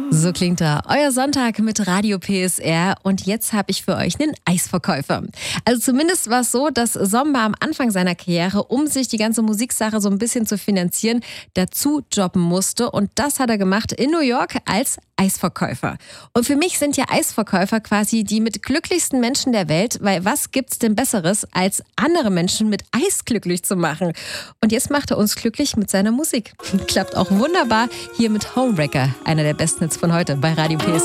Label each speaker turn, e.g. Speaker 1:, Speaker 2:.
Speaker 1: So klingt da euer Sonntag mit Radio PSR und jetzt habe ich für euch einen Eisverkäufer. Also zumindest war es so, dass Somba am Anfang seiner Karriere, um sich die ganze Musiksache so ein bisschen zu finanzieren, dazu jobben musste und das hat er gemacht in New York als Eisverkäufer. Und für mich sind ja Eisverkäufer quasi die mit glücklichsten Menschen der Welt, weil was gibt's denn Besseres, als andere Menschen mit Eis glücklich zu machen? Und jetzt macht er uns glücklich mit seiner Musik. Klappt auch wunderbar hier mit Homewrecker, einer der besten Hits von heute bei Radio PSR.